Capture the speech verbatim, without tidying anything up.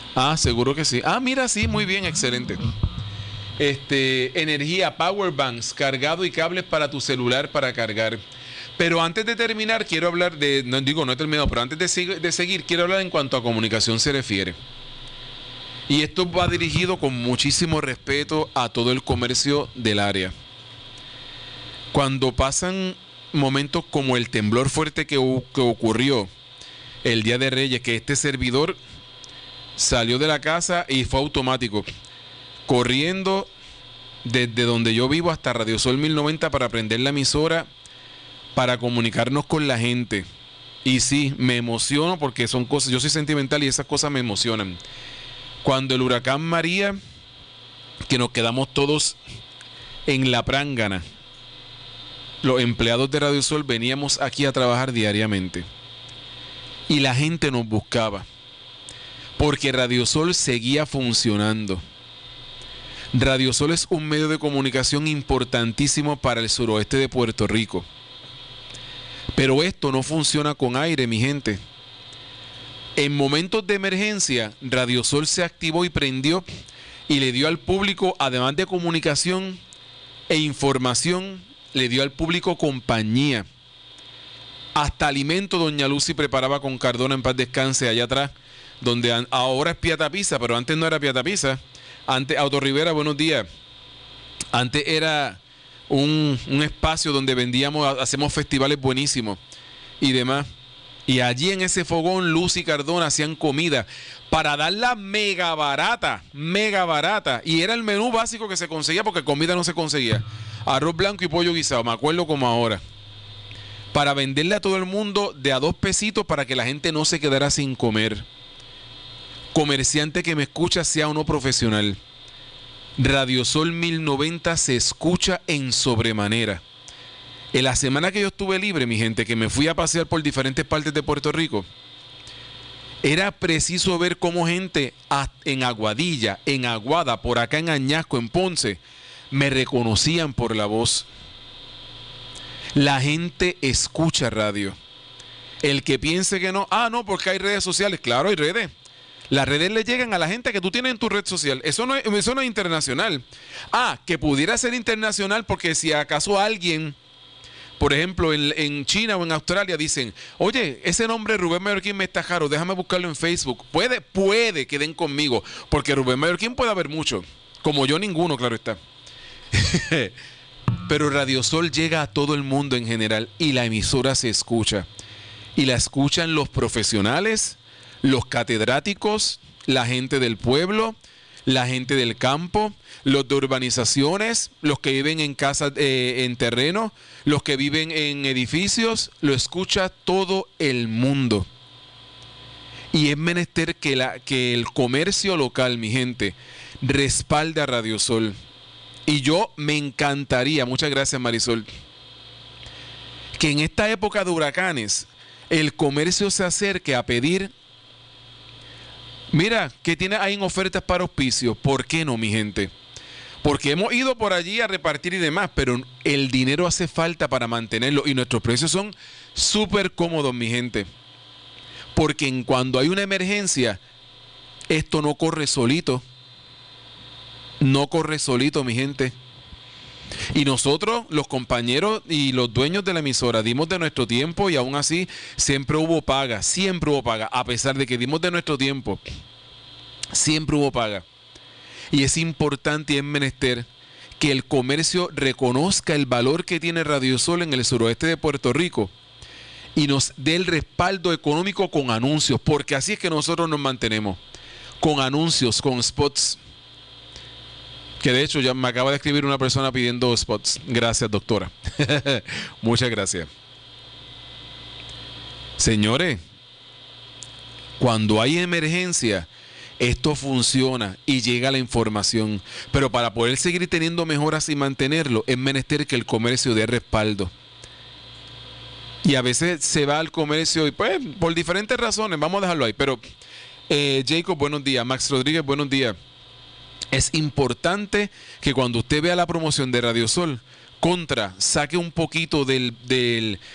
Ah, seguro que sí. Ah, mira, sí, muy bien, excelente. Este, energía, power banks, cargado y cables para tu celular para cargar. Pero antes de terminar, quiero hablar de, no digo, no he terminado, pero antes de, sig- de seguir, quiero hablar en cuanto a comunicación se refiere. Y esto va dirigido con muchísimo respeto a todo el comercio del área. Cuando pasan momentos como el temblor fuerte que, que ocurrió el Día de Reyes, que este servidor salió de la casa y fue automático, corriendo desde donde yo vivo hasta Radio Sol mil noventa para prender la emisora, para comunicarnos con la gente. Y sí, me emociono porque son cosas, yo soy sentimental y esas cosas me emocionan. Cuando el huracán María, que nos quedamos todos en la prángana, los empleados de Radio Sol veníamos aquí a trabajar diariamente y la gente nos buscaba porque Radio Sol seguía funcionando. Radio Sol es un medio de comunicación importantísimo para el suroeste de Puerto Rico, pero esto no funciona con aire, mi gente. En momentos de emergencia, Radio Sol se activó y prendió y le dio al público, además de comunicación e información, le dio al público compañía. Hasta alimento doña Lucy preparaba con Cardona, en paz descanse, allá atrás, donde an- ahora es Piata Pizza, pero antes no era Piata Pizza. Antes, Auto Rivera, buenos días. Antes era un, un espacio donde vendíamos, hacemos festivales buenísimos y demás. Y allí en ese fogón, Lucy y Cardona hacían comida para darla mega barata, mega barata. Y era el menú básico que se conseguía porque comida no se conseguía. Arroz blanco y pollo guisado, me acuerdo como ahora. Para venderle a todo el mundo de a dos pesitos para que la gente no se quedara sin comer. Comerciante que me escucha, sea o no profesional. Radio Sol mil noventa se escucha en sobremanera. En la semana que yo estuve libre, mi gente, que me fui a pasear por diferentes partes de Puerto Rico, era preciso ver cómo gente en Aguadilla, en Aguada, por acá en Añasco, en Ponce, me reconocían por la voz. La gente escucha radio. El que piense que no, ah, no, porque hay redes sociales. Claro, hay redes. Las redes le llegan a la gente que tú tienes en tu red social. Eso no es, eso no es internacional. Ah, que pudiera ser internacional porque si acaso alguien, por ejemplo, en, en China o en Australia dicen, oye, ese nombre Rubén Mallorquín me está jaro, déjame buscarlo en Facebook. Puede, puede que den conmigo, porque Rubén Mallorquín puede haber mucho. Como yo ninguno, claro está. Pero Radio Sol llega a todo el mundo en general y la emisora se escucha. Y la escuchan los profesionales, los catedráticos, la gente del pueblo, la gente del campo, los de urbanizaciones, los que viven en casas, eh, en terreno, los que viven en edificios, lo escucha todo el mundo. Y es menester que, la, que el comercio local, mi gente, respalde a Radio Sol. Y yo me encantaría, muchas gracias Marisol, que en esta época de huracanes el comercio se acerque a pedir, mira, ¿qué tiene ahí en ofertas para auspicio? ¿Por qué no, mi gente? Porque hemos ido por allí a repartir y demás, pero el dinero hace falta para mantenerlo y nuestros precios son súper cómodos, mi gente. Porque en cuando hay una emergencia, esto no corre solito. No corre solito, mi gente. Y nosotros, los compañeros y los dueños de la emisora, dimos de nuestro tiempo y aún así siempre hubo paga, siempre hubo paga. A pesar de que dimos de nuestro tiempo, siempre hubo paga. Y es importante y es menester que el comercio reconozca el valor que tiene Radio Sol en el suroeste de Puerto Rico y nos dé el respaldo económico con anuncios, porque así es que nosotros nos mantenemos, con anuncios, con spots. Que de hecho ya me acaba de escribir una persona pidiendo spots. Gracias, doctora. Muchas gracias. Señores, cuando hay emergencia, esto funciona y llega la información. Pero para poder seguir teniendo mejoras y mantenerlo, es menester que el comercio dé respaldo. Y a veces se va al comercio y pues por diferentes razones, vamos a dejarlo ahí. Pero eh, Jacob, buenos días. Max Rodríguez, buenos días. Es importante que cuando usted vea la promoción de Radio Sol, contra, saque un poquito del, del,